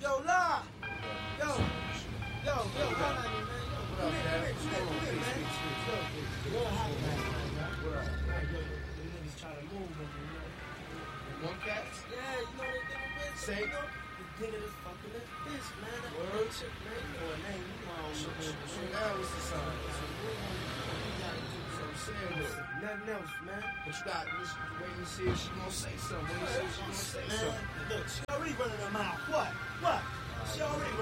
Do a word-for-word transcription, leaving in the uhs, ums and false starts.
Yo, La! Yo! Yo, yo, hold on, man. Yo, What up, man? come here, come here, man. Yo, real hot last night, man. What up? Yo, the niggas try to move over, you know? One cats? Yeah, you know they did a bitch. Say. You know? The nigga that's fucking that bitch, man. That Word? chick, man. You know her name. You know I don't know her. So now what's the sign? You gotta do So I'm saying, look. nothing else, man. But you got to wait and see if she gonna say something. Wait and see if she gonna say Man, something. look, she already running her mouth. What? What? She already